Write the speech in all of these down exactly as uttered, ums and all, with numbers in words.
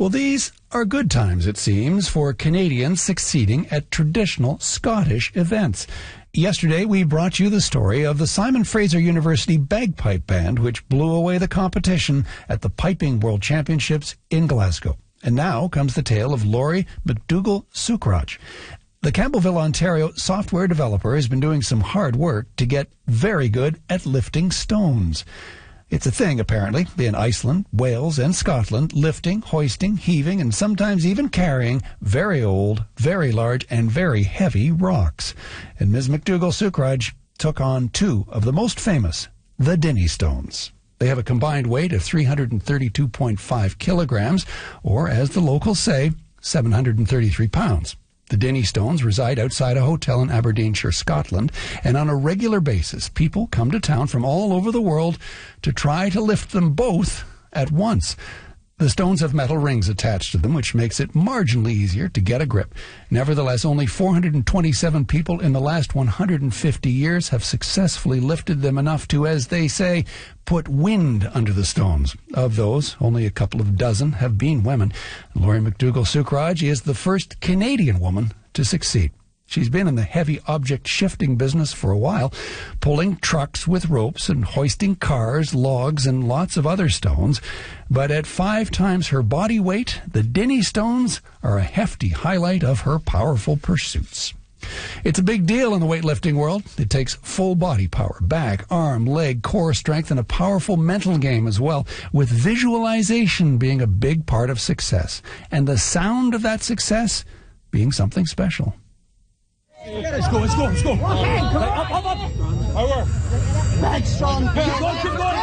Well, these are good times, it seems, for Canadians succeeding at traditional Scottish events. Yesterday, we brought you the story of the Simon Fraser University Bagpipe Band, which blew away the competition at the Piping World Championships in Glasgow. And now comes the tale of Laurie McDougall-Sucrach. The Campbellville, Ontario software developer has been doing some hard work to get very good at lifting stones. It's a thing, apparently, in Iceland, Wales, and Scotland, lifting, hoisting, heaving, and sometimes even carrying very old, very large, and very heavy rocks. And Miz McDougall-Sucrach took on two of the most famous, the Dinnie stones. They have a combined weight of three hundred thirty-two point five kilograms, or, as the locals say, seven hundred thirty-three pounds. The Dinnie stones reside outside a hotel in Aberdeenshire, Scotland, and on a regular basis, people come to town from all over the world to try to lift them both at once. The stones have metal rings attached to them, which makes it marginally easier to get a grip. Nevertheless, only four hundred twenty-seven people in the last one hundred fifty years have successfully lifted them enough to, as they say, put wind under the stones. Of those, only a couple of dozen have been women. Laurie McDougall-Sucrach is the first Canadian woman to succeed. She's been in the heavy object shifting business for a while, pulling trucks with ropes and hoisting cars, logs, and lots of other stones. But at five times her body weight, the Dinnie stones are a hefty highlight of her powerful pursuits. It's a big deal in the weightlifting world. It takes full body power, back, arm, leg, core strength, and a powerful mental game as well, with visualization being a big part of success, and the sound of that success being something special. Let's go, let's go, let's go. Okay, come on. Up, up, up. Power. Back strong. Keep going, keep going.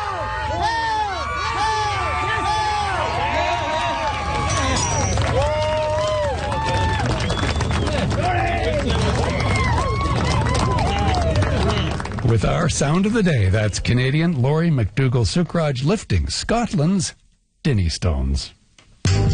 With our sound of the day, that's Canadian Laurie McDougall-Sucrach lifting Scotland's Dinnie stones.